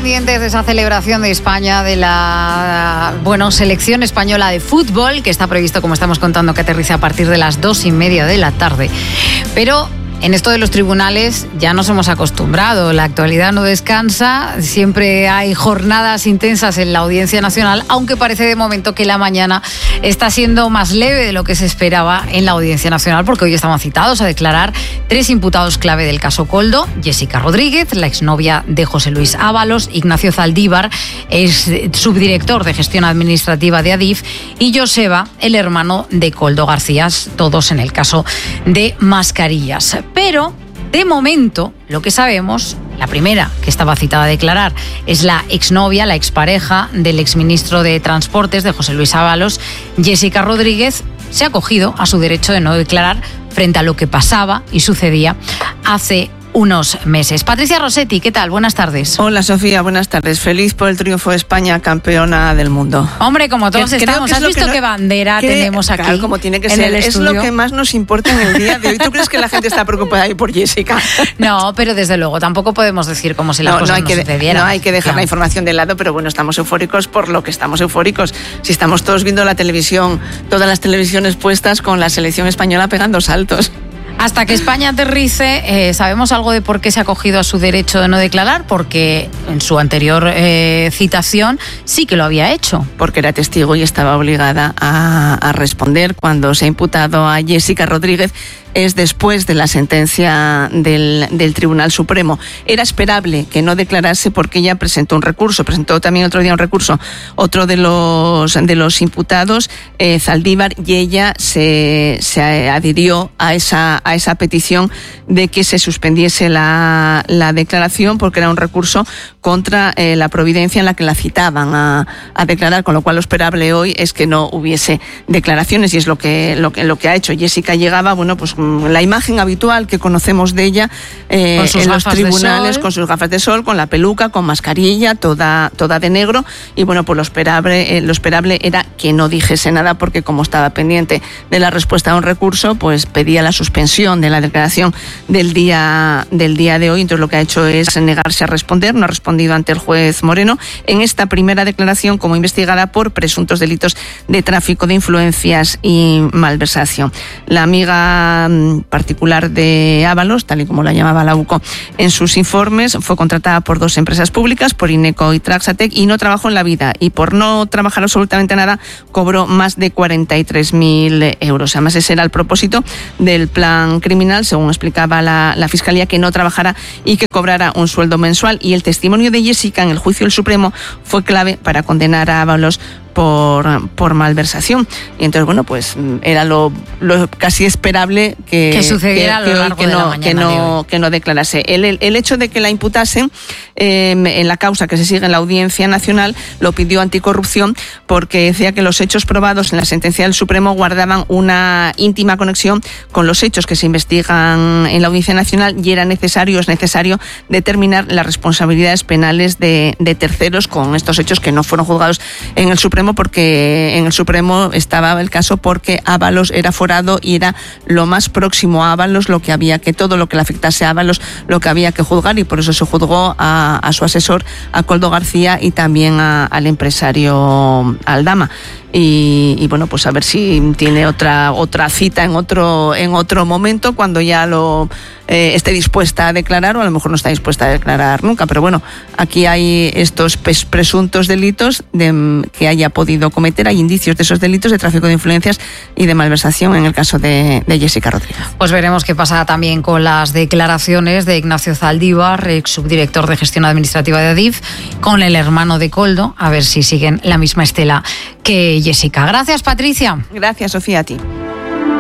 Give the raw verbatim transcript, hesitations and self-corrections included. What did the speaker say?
pendientes de esa celebración de España, de la bueno selección española de fútbol, que está previsto, como estamos contando, que aterrice a partir de las dos y media de la tarde. Pero en esto de los tribunales ya nos hemos acostumbrado, la actualidad no descansa, siempre hay jornadas intensas en la Audiencia Nacional, aunque parece de momento que la mañana está siendo más leve de lo que se esperaba en la Audiencia Nacional, porque hoy estaban citados a declarar tres imputados clave del caso Koldo: Jessica Rodríguez, la exnovia de José Luis Ábalos; Ignacio Zaldívar, es subdirector de gestión administrativa de Adif; y Joseba, el hermano de Koldo García, todos en el caso de mascarillas. Pero, de momento, lo que sabemos, la primera que estaba citada a declarar es la exnovia, la expareja del exministro de Transportes, de José Luis Ábalos. Jessica Rodríguez se ha acogido a su derecho de no declarar frente a lo que pasaba y sucedía hace unos meses. Patricia Rossetti, ¿qué tal? Buenas tardes. Hola, Sofía, buenas tardes. Feliz por el triunfo de España, campeona del mundo. Hombre, como todos que, estamos, ¿has visto no, qué bandera que, tenemos aquí? Claro, como tiene que ser. Es lo que más nos importa en el día de hoy. ¿Tú crees que la gente está preocupada ahí por Jessica? No, pero desde luego, tampoco podemos decir como si las no, cosas no, hay no que, sucedieran. No hay que dejar claro. la información de lado, pero bueno, estamos eufóricos por lo que estamos eufóricos. Si estamos todos viendo la televisión, todas las televisiones puestas con la selección española pegando saltos. Hasta que España aterrice, eh, ¿sabemos algo de por qué se ha acogido a su derecho de no declarar? Porque en su anterior eh, citación sí que lo había hecho. Porque era testigo y estaba obligada a, a responder. Cuando se ha imputado a Jessica Rodríguez es después de la sentencia del, del Tribunal Supremo. Era esperable que no declarase porque ella presentó un recurso, presentó también otro día un recurso, otro de los, de los imputados, eh, Zaldívar, y ella se, se adhirió a esa, a esa petición de que se suspendiese la, la declaración porque era un recurso contra eh, la providencia en la que la citaban a, a declarar, con lo cual lo esperable hoy es que no hubiese declaraciones, y es lo que, lo que, lo que ha hecho. Jessica llegaba, bueno, pues la imagen habitual que conocemos de ella eh, en los tribunales, con sus gafas de sol, con la peluca, con mascarilla, toda, toda de negro, y bueno, pues lo esperable, eh, lo esperable era que no dijese nada, porque como estaba pendiente de la respuesta a un recurso, pues pedía la suspensión de la declaración del día, del día de hoy. Entonces lo que ha hecho es negarse a responder, no ha respondido ante el juez Moreno en esta primera declaración como investigada por presuntos delitos de tráfico de influencias y malversación. La amiga particular de Ábalos, tal y como la llamaba la U C O en sus informes, fue contratada por dos empresas públicas, por Ineco y Traxatec, y no trabajó en la vida, y por no trabajar absolutamente nada cobró más de cuarenta y tres mil euros. Además, ese era el propósito del plan criminal, según explicaba la, la Fiscalía, que no trabajara y que cobrara un sueldo mensual. Y el testimonio de Jessica en el juicio del Supremo fue clave para condenar a Ábalos por, por malversación. Y entonces, bueno, pues era lo, lo casi esperable que, que sucediera que, a lo largo que, de no, la mañana que, no, de hoy. que no declarase. El, el, el hecho de que la imputasen eh, en la causa que se sigue en la Audiencia Nacional lo pidió Anticorrupción, porque decía que los hechos probados en la sentencia del Supremo guardaban una íntima conexión con los hechos que se investigan en la Audiencia Nacional, y era necesario, es necesario determinar las responsabilidades penales de, de terceros con estos hechos que no fueron juzgados en el Supremo, porque en el Supremo estaba el caso porque Ábalos era forado y era lo más próximo a Ábalos lo que había que, todo lo que le afectase a Ábalos, lo que había que juzgar, y por eso se juzgó a, a su asesor, a Koldo García, y también a, al empresario Aldama. Y, y bueno, pues a ver si tiene otra otra cita en otro en otro momento, cuando ya lo eh, esté dispuesta a declarar, o a lo mejor no está dispuesta a declarar nunca. Pero bueno, aquí hay estos pes, presuntos delitos de, que haya podido cometer, hay indicios de esos delitos de tráfico de influencias y de malversación en el caso de, de Jessica Rodríguez. Pues veremos qué pasa también con las declaraciones de Ignacio Zaldívar, ex subdirector de gestión administrativa de Adif, con el hermano de Koldo, a ver si siguen la misma estela que Jessica. Gracias, Patricia. Gracias, Sofía, a ti.